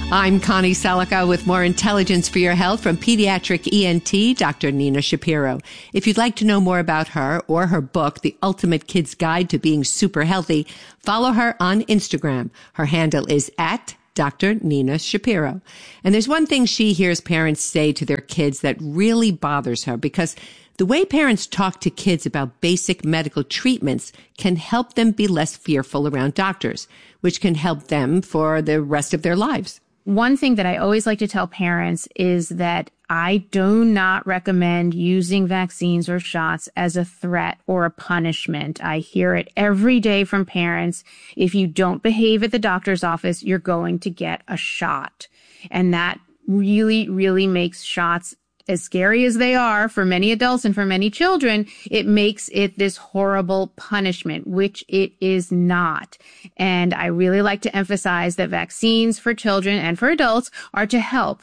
I'm Connie Selica with more intelligence for your health from pediatric ENT, Dr. Nina Shapiro. If you'd like to know more about her or her book, The Ultimate Kid's Guide to Being Super Healthy, follow her on Instagram. Her handle is at Dr. Nina Shapiro. And there's one thing she hears parents say to their kids that really bothers her, because the way parents talk to kids about basic medical treatments can help them be less fearful around doctors, which can help them for the rest of their lives. One thing that I always like to tell parents is that I do not recommend using vaccines or shots as a threat or a punishment. I hear it every day from parents. If you don't behave at the doctor's office, you're going to get a shot. And that really, really makes shots, as scary as they are for many adults and for many children, it makes it this horrible punishment, which it is not. And I really like to emphasize that vaccines for children and for adults are to help.